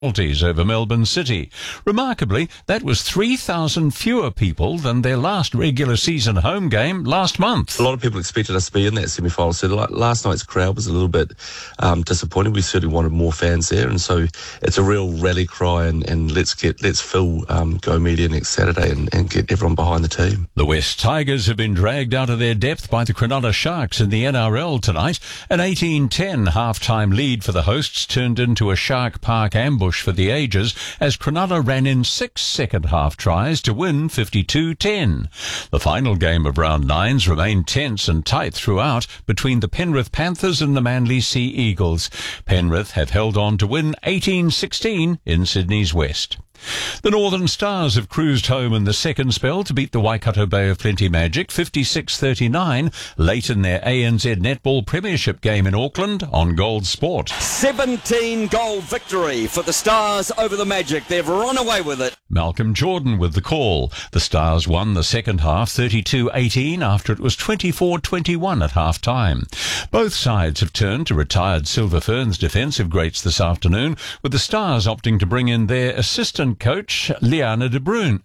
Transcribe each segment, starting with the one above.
penalties over Melbourne City. Remarkably, that was 3,000 fewer people than their last regular season home game last month. A lot of people expected us to be in that semi-final. So last night's crowd was a little bit disappointed. We certainly wanted more fans there, and so it's a real rally cry and let's fill Go Media next Saturday and get everyone behind the team. The West Tigers have been dragged out of their depth by the Cronulla Sharks in the NRL tonight. An 18-10 half-time lead for the hosts turned into a Shark Park ambush for the ages as Cronulla ran in 6 second-half tries to win 52-10. The final game of round 9s remained tense and tight throughout between the Penrith Panthers and the Manly Sea Eagles. Penrith have held on to win 18-16 in Sydney's West. The Northern Stars have cruised home in the second spell to beat the Waikato Bay of Plenty Magic 56-39 late in their ANZ Netball Premiership game in Auckland on Gold Sport. 17-goal victory for the Stars over the Magic. They've run away with it. Malcolm Jordan with the call. The Stars won the second half 32-18 after it was 24-21 at half-time. Both sides have turned to retired Silver Ferns defensive greats this afternoon, with the Stars opting to bring in their assistant coach Liana de Bruin.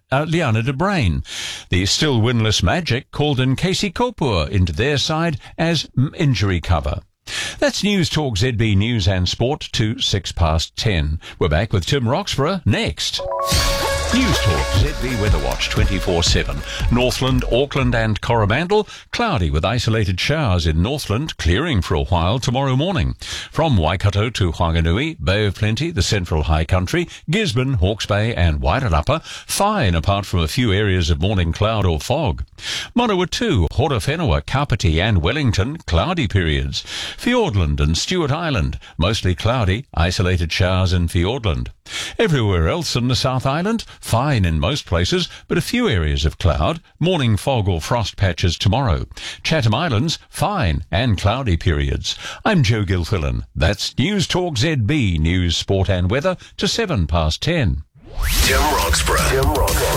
The still winless Magic called in Casey Kopur into their side as injury cover. That's News Talk ZB News and Sport to 10:06. We're back with Tim Roxburgh next. News Talk ZB Weather Watch 24/7. Northland, Auckland and Coromandel, cloudy with isolated showers in Northland, clearing for a while tomorrow morning. From Waikato to Whanganui, Bay of Plenty, the Central High Country, Gisborne, Hawke's Bay and Wairarapa, fine apart from a few areas of morning cloud or fog. Manawatu, Horowhenua, Kapiti and Wellington, cloudy periods. Fiordland and Stewart Island, mostly cloudy, isolated showers in Fiordland. Everywhere else in the South Island, fine in most places, but a few areas of cloud, morning fog or frost patches tomorrow. Chatham Islands, fine and cloudy periods. I'm Joe Gilfillan. That's News Talk ZB, News, Sport and Weather to 10:07. Tim Roxburgh.